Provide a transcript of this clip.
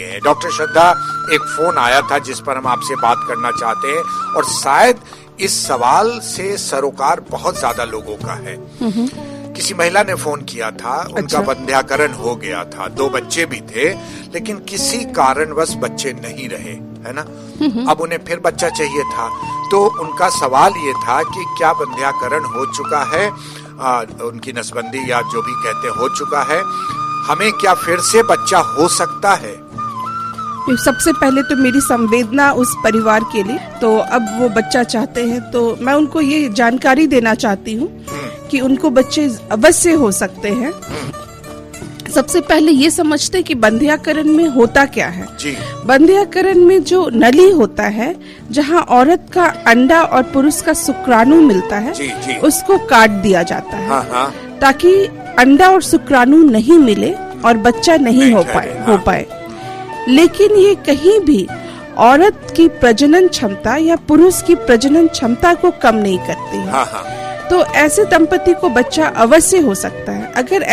Doctor श्रद्धा, एक phone आया था जिस पर हम आपसे बात करना चाहते हैं और शायद इस सवाल से सरोकार बहुत ज्यादा लोगों का है। किसी महिला ने फोन किया था, उनका बंध्याकरण हो गया था, 2 बच्चे भी थे, लेकिन किसी कारणवश बच्चे नहीं रहे, है ना। अब उन्हें फिर बच्चा चाहिए था, तो उनका सवाल ये था कि क्या बंध्याकरण हो चुका है, उनकी नसबंदी या जो भी कहते हो चुका है, हमें क्या फिर से बच्चा हो सकता है? सबसे पहले तो मेरी संवेदना उस परिवार के लिए। तो अब वो बच्चा चाहते हैं, तो मैं उनको ये जानकारी देना चाहती हूँ कि उनको बच्चे अवश्य हो सकते हैं। सबसे पहले ये समझते हैं कि बंध्याकरण में होता क्या है। बंध्याकरण में जो नली होता है, जहाँ औरत का अंडा और पुरुष का शुक्राणु मिलता है, उसको काट दिया जाता है ताकि अंडा और शुक्राणु नहीं मिले और बच्चा नहीं हो पाए। लेकिन ये कहीं भी औरत की प्रजनन क्षमता या पुरुष की प्रजनन क्षमता को कम नहीं करती है। तो ऐसे दंपति को बच्चा अवश्य हो सकता है। अगर